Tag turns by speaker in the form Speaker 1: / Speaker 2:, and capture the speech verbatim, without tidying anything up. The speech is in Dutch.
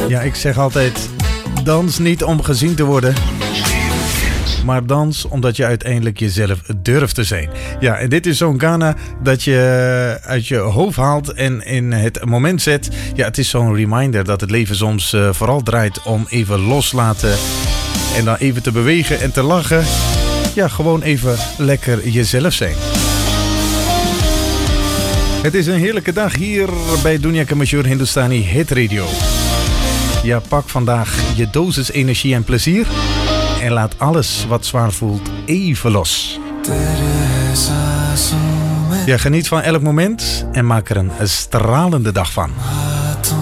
Speaker 1: Ja, ik zeg altijd, dans niet om gezien te worden, maar dans omdat je uiteindelijk jezelf durft te zijn. Ja, en dit is zo'n Ghana dat je uit je hoofd haalt en in het moment zet. Ja, het is zo'n reminder dat het leven soms uh, vooral draait om even loslaten en dan even te bewegen en te lachen. Ja, gewoon even lekker jezelf zijn. Het is een heerlijke dag hier bij Dunia Ke Mashoor Hindustani Hit Radio. Ja, pak vandaag je dosis energie en plezier en laat alles wat zwaar voelt even los. Ja, geniet van elk moment en maak er een stralende dag van.